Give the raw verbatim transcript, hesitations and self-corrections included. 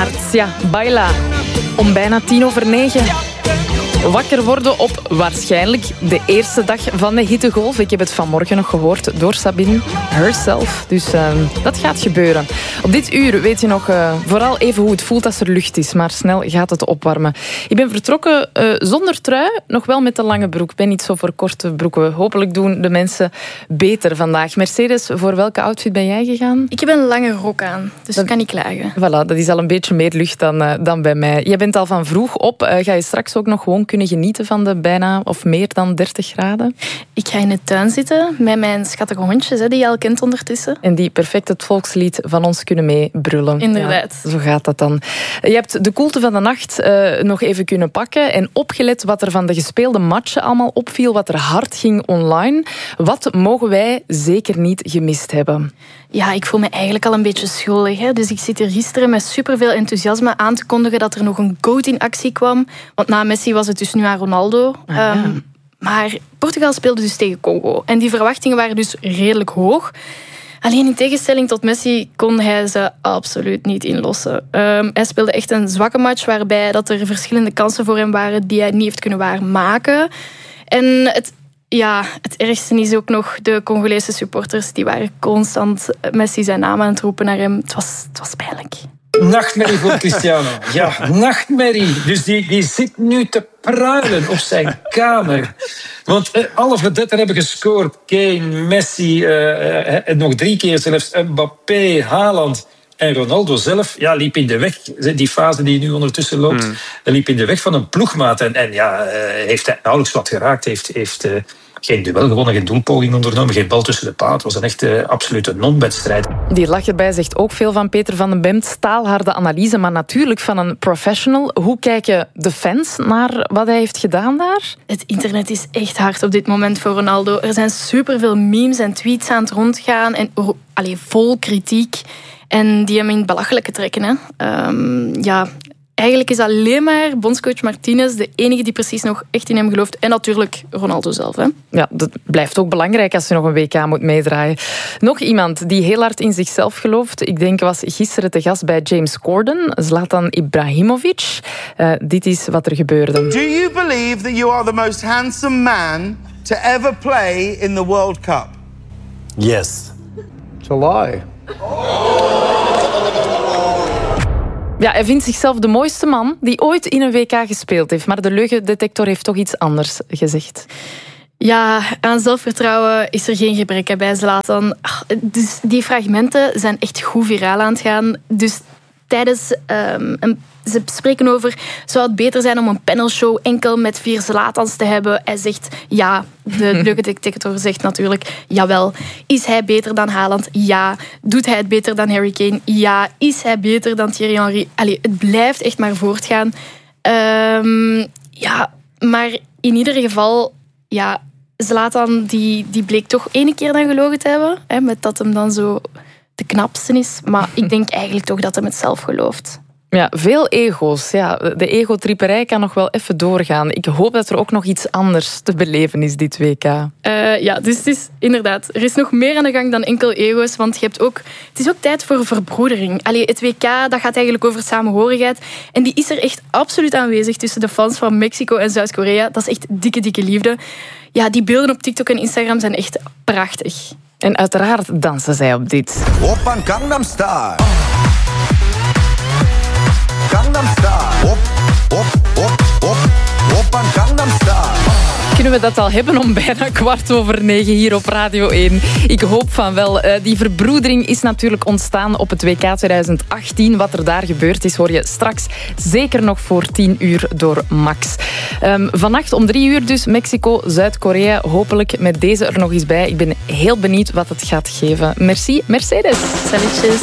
maart. Ja, baila. Om bijna tien over negen. Wakker worden op waarschijnlijk de eerste dag van de hittegolf. Ik heb het vanmorgen nog gehoord door Sabine herself. Dus uh, dat gaat gebeuren. Op dit uur weet je nog uh, vooral even hoe het voelt als er lucht is. Maar snel gaat het opwarmen. Ik ben vertrokken uh, zonder trui, nog wel met de lange broek. Ik ben niet zo voor korte broeken. Hopelijk doen de mensen beter vandaag. Mercedes, voor welke outfit ben jij gegaan? Ik heb een lange rok aan, dus dat kan niet klagen. Voilà, dat is al een beetje meer lucht dan, uh, dan bij mij. Jij bent al van vroeg op. Uh, ga je straks ook nog gewoon kunnen genieten van de bijna of meer dan dertig graden? Ik ga in de tuin zitten met mijn schattige hondjes, hè, die je al kent ondertussen. En die perfect het volkslied van ons kunnen meebrullen. Inderdaad. Ja, zo gaat dat dan. Je hebt de koelte van de nacht uh, nog even kunnen pakken en opgelet wat er van de gespeelde matchen allemaal opviel, wat er hard ging online. Wat mogen wij zeker niet gemist hebben? Ja, ik voel me eigenlijk al een beetje schuldig. Hè. Dus ik zit hier gisteren met superveel enthousiasme aan te kondigen dat er nog een goat in actie kwam. Want na Messi was het dus nu aan Ronaldo. Ah, ja. um, maar Portugal speelde dus tegen Congo. En die verwachtingen waren dus redelijk hoog. Alleen in tegenstelling tot Messi kon hij ze absoluut niet inlossen. Um, hij speelde echt een zwakke match waarbij dat er verschillende kansen voor hem waren die hij niet heeft kunnen waarmaken. En het Ja, het ergste is ook nog de Congolese supporters. Die waren constant Messi zijn naam aan het roepen naar hem. Het was, het was pijnlijk. Nachtmerrie voor Cristiano. Ja, nachtmerrie. Dus die, die zit nu te pruilen op zijn kamer. Want eh, alle verdetten hebben gescoord. Kane, Messi, uh, uh, nog drie keer zelfs Mbappé, Haaland. En Ronaldo zelf ja, liep in de weg. Die fase die nu ondertussen loopt, mm. liep in de weg van een ploegmaat. En, en ja, uh, heeft hij nauwelijks wat geraakt. Heeft, heeft uh, geen duel gewonnen, geen doelpoging ondernomen, geen bal tussen de paal. Het was een echt uh, absolute non-wedstrijd. Die lach erbij zegt ook veel van Peter van den Bemt. Staalharde analyse, maar natuurlijk van een professional. Hoe kijken de fans naar wat hij heeft gedaan daar? Het internet is echt hard op dit moment voor Ronaldo. Er zijn superveel memes en tweets aan het rondgaan. En oh, allee, vol kritiek. En die hem in het belachelijke trekken. Hè. Um, ja, eigenlijk is alleen maar bondscoach Martinez de enige die precies nog echt in hem gelooft. En natuurlijk Ronaldo zelf. Hè. Ja, dat blijft ook belangrijk als je nog een W K moet meedraaien. Nog iemand die heel hard in zichzelf gelooft. Ik denk was gisteren te gast bij James Corden, Zlatan Ibrahimovic. Uh, dit is wat er gebeurde. Do you believe that you are the most handsome man to ever play in the World Cup? Yes. It's a lie. Ja, hij vindt zichzelf de mooiste man die ooit in een W K gespeeld heeft. Maar de leugendetector heeft toch iets anders gezegd. Ja, aan zelfvertrouwen is er geen gebrek bij Zlatan. Dus die fragmenten zijn echt goed viraal aan het gaan. Dus tijdens um, een Ze spreken over, zou het beter zijn om een panelshow enkel met vier Zlatans te hebben? Hij zegt ja. De leugendetector zegt natuurlijk, jawel. Is hij beter dan Haaland? Ja. Doet hij het beter dan Harry Kane? Ja. Is hij beter dan Thierry Henry? Allee, het blijft echt maar voortgaan. Um, ja, maar in ieder geval, ja, Zlatan die, die bleek toch ene keer dan gelogen te hebben. Hè, met dat hem dan zo de knapste is. Maar ik denk eigenlijk toch dat hij het zelf gelooft. Ja, veel ego's. Ja, de egotripperij kan nog wel even doorgaan. Ik hoop dat er ook nog iets anders te beleven is dit W K. Uh, ja, dus het is inderdaad, er is nog meer aan de gang dan enkel ego's. Want je hebt ook, het is ook tijd voor verbroedering. Allee, het W K dat gaat eigenlijk over samenhorigheid. En die is er echt absoluut aanwezig tussen de fans van Mexico en Zuid-Korea. Dat is echt dikke, dikke liefde. Ja, die beelden op TikTok en Instagram zijn echt prachtig. En uiteraard dansen zij op dit. Oppan Gangnam Style. Gangnam Style. Op, op, op, op. Oppan Gangnam Style. Kunnen we dat al hebben om bijna kwart over negen hier op Radio één? Ik hoop van wel. Uh, die verbroedering is natuurlijk ontstaan op het W K twintig achttien. Wat er daar gebeurd is, hoor je straks zeker nog voor tien uur door Max. Um, vannacht om drie uur dus Mexico, Zuid-Korea. Hopelijk met deze er nog eens bij. Ik ben heel benieuwd wat het gaat geven. Merci, Mercedes. Salutjes.